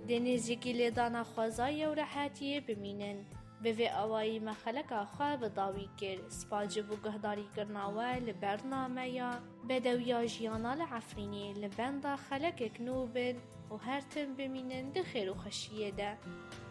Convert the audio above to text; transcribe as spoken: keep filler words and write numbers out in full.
دنیزیکی لیدانا خوازایی و راحتی بمینن. به وی آوایی مخلق خواه بداوی کرد سپاجه بو گهداری کرناوه لبرنامه یا بدویا جیانا لعفرینی لبندا خلق کنوبن و هرتن بمینن ده خیر و خشیه ده.